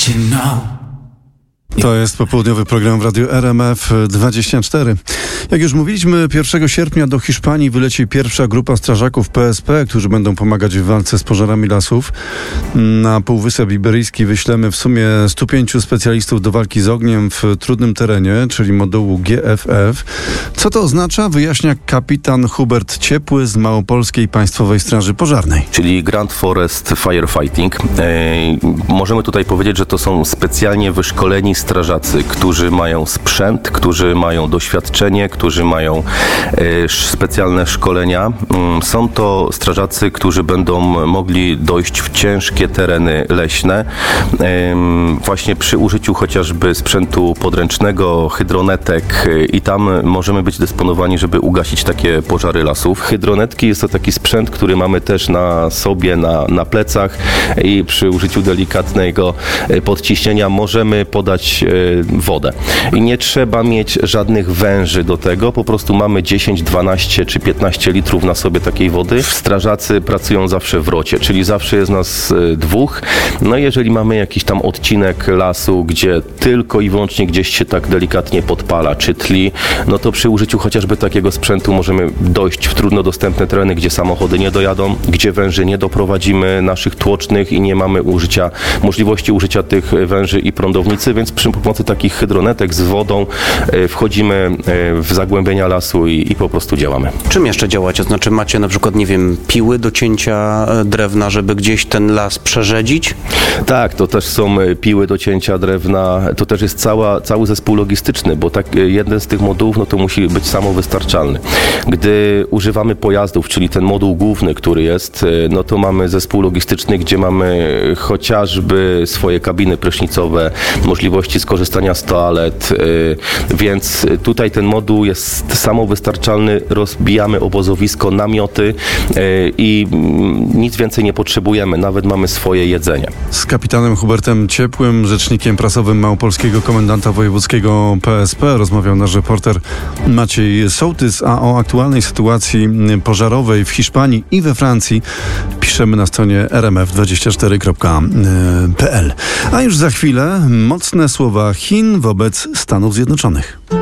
To jest popołudniowy program w Radiu RMF24. Jak już mówiliśmy, 1 sierpnia do Hiszpanii wyleci pierwsza grupa strażaków PSP, którzy będą pomagać w walce z pożarami lasów. Na Półwysep Iberyjski wyślemy w sumie 105 specjalistów do walki z ogniem w trudnym terenie, czyli modułu GFF. Co to oznacza, wyjaśnia kapitan Hubert Ciepły z Małopolskiej Państwowej Straży Pożarnej. Czyli Grand Forest Firefighting. Możemy tutaj powiedzieć, że to są specjalnie wyszkoleni strażacy, którzy mają sprzęt, którzy mają doświadczenie, którzy mają specjalne szkolenia. Są to strażacy, którzy będą mogli dojść w ciężkie tereny leśne. Właśnie przy użyciu chociażby sprzętu podręcznego, hydronetek i tam możemy być dysponowani, żeby ugasić takie pożary lasów. Hydronetki jest to taki sprzęt, który mamy też na sobie, na plecach i przy użyciu delikatnego podciśnienia możemy podać wodę. I nie trzeba mieć żadnych węży do tego, po prostu mamy 10, 12 czy 15 litrów na sobie takiej wody. Strażacy pracują zawsze w rocie, czyli zawsze jest nas dwóch. No i jeżeli mamy jakiś tam odcinek lasu, gdzie tylko i wyłącznie gdzieś się tak delikatnie podpala czy tli, no to przy użyciu chociażby takiego sprzętu możemy dojść w trudno dostępne tereny, gdzie samochody nie dojadą, gdzie węży nie doprowadzimy naszych tłocznych i nie mamy możliwości użycia tych węży i prądownicy, więc przy pomocy takich hydronetek z wodą wchodzimy w zagłębienia lasu i po prostu działamy. Czym jeszcze działacie? Znaczy macie na przykład, nie wiem, piły do cięcia drewna, żeby gdzieś ten las przerzedzić? Tak, to też są piły do cięcia drewna, to też jest cały zespół logistyczny, bo jeden z tych modułów no to musi być samowystarczalny. Gdy używamy pojazdów, czyli ten moduł główny, który jest, no to mamy zespół logistyczny, gdzie mamy chociażby swoje kabiny prysznicowe, możliwości skorzystania z toalet, więc tutaj ten moduł jest samowystarczalny, rozbijamy obozowisko, namioty i nic więcej nie potrzebujemy, nawet mamy swoje jedzenie. Z kapitanem Hubertem Ciepłym, rzecznikiem prasowym Małopolskiego Komendanta Wojewódzkiego PSP rozmawiał nasz reporter Maciej Sołtys, a o aktualnej sytuacji pożarowej w Hiszpanii i we Francji piszemy na stronie rmf24.pl. A już za chwilę mocne słowa Chin wobec Stanów Zjednoczonych.